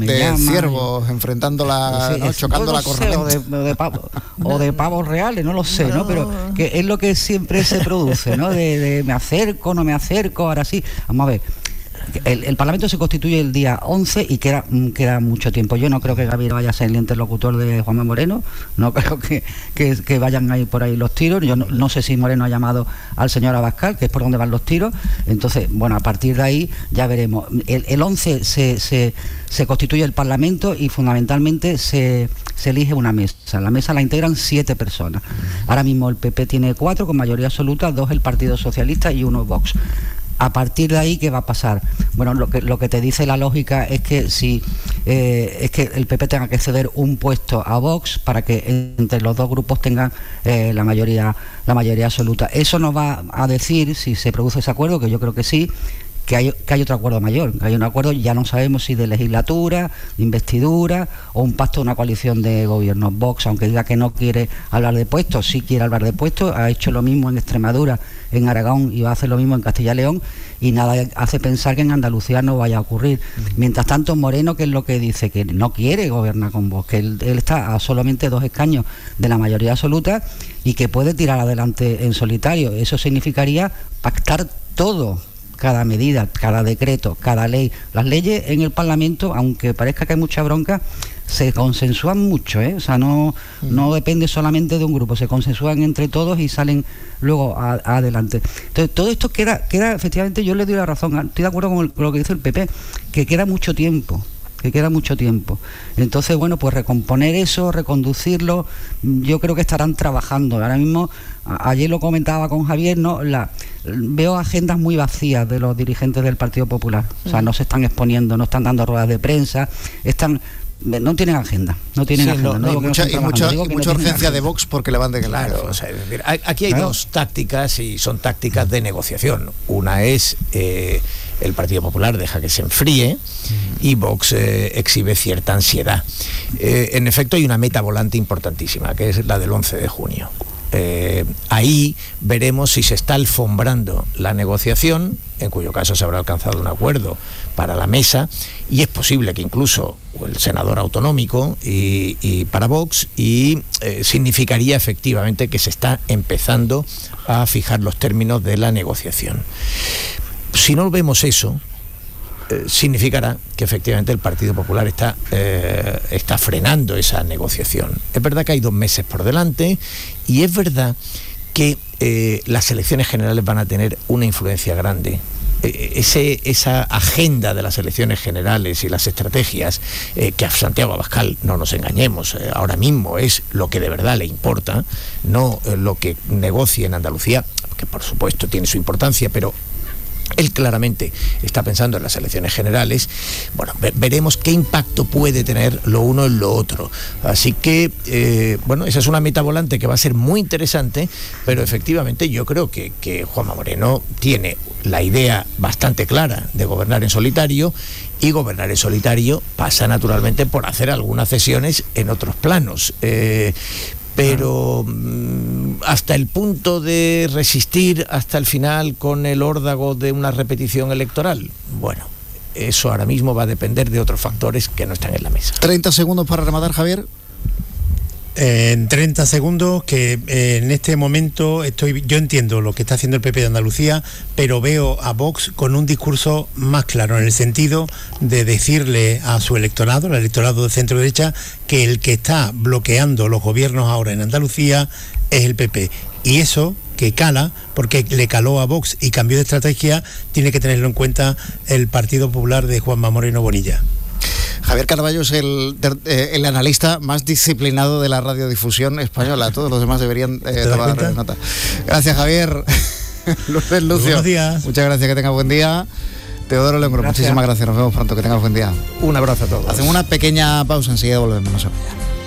de ciervos enfrentando chocando la cornamenta. O de pavos reales, no lo sé, ¿no? Pero que es lo que siempre se produce, ¿no? De me acerco, no me acerco, ahora sí. Vamos a ver. El Parlamento se constituye el día 11 y queda mucho tiempo. Yo no creo que Gabriel vaya a ser el interlocutor de Juanma Moreno, no creo que vayan a ir por ahí los tiros. Yo no sé si Moreno ha llamado al señor Abascal, que es por donde van los tiros. Entonces, bueno, a partir de ahí ya veremos. El 11 se constituye el Parlamento y fundamentalmente se elige una mesa. La mesa la integran 7 personas. Ahora mismo el PP tiene 4 con mayoría absoluta, 2 el Partido Socialista y 1 Vox. A partir de ahí, ¿qué va a pasar? Bueno, lo que te dice la lógica es que si es que el PP tenga que ceder un puesto a Vox para que entre los dos grupos tengan la mayoría absoluta. Eso nos va a decir, si se produce ese acuerdo, que yo creo que sí, que hay otro acuerdo mayor, que hay un acuerdo, ya no sabemos si de legislatura, de investidura o un pacto de una coalición de gobierno. Vox, aunque diga que no quiere hablar de puestos, sí quiere hablar de puestos, ha hecho lo mismo en Extremadura, en Aragón, y va a hacer lo mismo en Castilla y León, y nada hace pensar que en Andalucía no vaya a ocurrir. Mientras tanto, Moreno, ¿qué es lo que dice? Que no quiere gobernar con Vox, que él está a solamente 2 escaños de la mayoría absoluta y que puede tirar adelante en solitario. Eso significaría pactar todo, cada medida, cada decreto, cada ley. Las leyes en el Parlamento, aunque parezca que hay mucha bronca, se consensúan mucho, ¿eh? O sea, no depende solamente de un grupo, se consensúan entre todos y salen luego adelante. Entonces, todo esto queda, efectivamente, yo le doy la razón, estoy de acuerdo con lo que dice el PP, que queda mucho tiempo. Entonces, bueno, pues recomponer eso, reconducirlo, yo creo que estarán trabajando. Ahora mismo, ayer lo comentaba con Javier, ¿no? Veo agendas muy vacías de los dirigentes del Partido Popular. O sea, no se están exponiendo, no están dando ruedas de prensa, no tienen agenda. Mucha urgencia de Vox porque levanten el claro, o sea, es decir, aquí hay dos tácticas y son tácticas de negociación. Una es el Partido Popular deja que se enfríe y Vox exhibe cierta ansiedad. En efecto, hay una meta volante importantísima, que es la del 11 de junio. Ahí veremos si se está alfombrando la negociación, en cuyo caso se habrá alcanzado un acuerdo para la mesa, y es posible que incluso el senador autonómico y para Vox, y significaría efectivamente que se está empezando a fijar los términos de la negociación. Si no vemos eso, significará que efectivamente el Partido Popular está frenando esa negociación. Es verdad que hay 2 meses por delante y es verdad que las elecciones generales van a tener una influencia grande. Esa agenda de las elecciones generales y las estrategias que a Santiago Abascal, no nos engañemos, ahora mismo es lo que de verdad le importa, no lo que negocie en Andalucía, que por supuesto tiene su importancia, pero él claramente está pensando en las elecciones generales. Bueno, veremos qué impacto puede tener lo uno en lo otro. Así que, esa es una meta volante que va a ser muy interesante, pero efectivamente yo creo que Juanma Moreno tiene la idea bastante clara de gobernar en solitario, y gobernar en solitario pasa naturalmente por hacer algunas cesiones en otros planos. Pero hasta el punto de resistir hasta el final con el órdago de una repetición electoral, bueno, eso ahora mismo va a depender de otros factores que no están en la mesa. 30 segundos para rematar, Javier. En 30 segundos, que en este momento yo entiendo lo que está haciendo el PP de Andalucía, pero veo a Vox con un discurso más claro, en el sentido de decirle a su electorado, el electorado de centro derecha, que el que está bloqueando los gobiernos ahora en Andalucía es el PP. Y eso, que cala, porque le caló a Vox y cambió de estrategia, tiene que tenerlo en cuenta el Partido Popular de Juanma Moreno Bonilla. Javier Carballo es el analista más disciplinado de la radiodifusión española. Todos los demás deberían tomar nota. Gracias, Javier. Lucio. Buenos días. Muchas gracias, que tenga buen día. Teodoro Lengro, muchísimas gracias. Nos vemos pronto, que tengas buen día. Un abrazo a todos. Hacemos una pequeña pausa, enseguida volvemos. No se vayan.